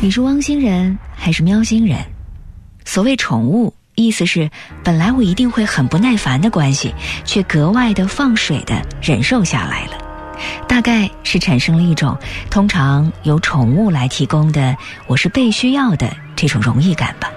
你是汪星人还是喵星人？所谓宠物，意思是本来我一定会很不耐烦的关系，却格外的放水的忍受下来了。大概是产生了一种通常由宠物来提供的我是被需要的这种荣誉感吧。